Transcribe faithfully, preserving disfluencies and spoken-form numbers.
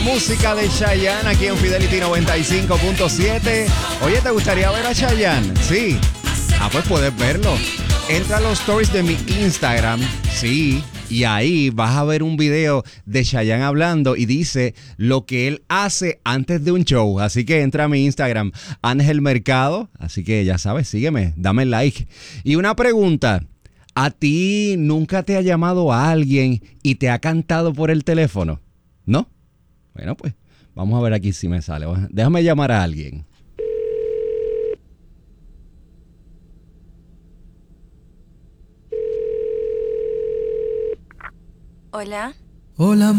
música de Chayanne aquí en Fidelity noventa y cinco punto siete. Oye, ¿te gustaría ver a Chayanne? Sí. Ah, pues puedes verlo. Entra a los stories de mi Instagram. Sí. Y ahí vas a ver un video de Chayanne hablando y dice lo que él hace antes de un show. Así que entra a mi Instagram, Ángel Mercado. Así que ya sabes, sígueme, dame like. Y una pregunta. ¿A ti nunca te ha llamado a alguien y te ha cantado por el teléfono? ¿No? Bueno, pues vamos a ver aquí si me sale. Déjame llamar a alguien. Hola. Hola.